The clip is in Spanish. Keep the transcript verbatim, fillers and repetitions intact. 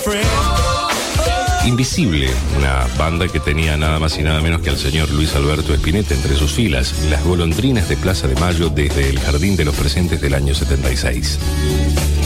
Invisible, una banda que tenía nada más y nada menos que al señor Luis Alberto Spinetta entre sus filas, Las Golondrinas de Plaza de Mayo desde el Jardín de los Presentes del año setenta y seis.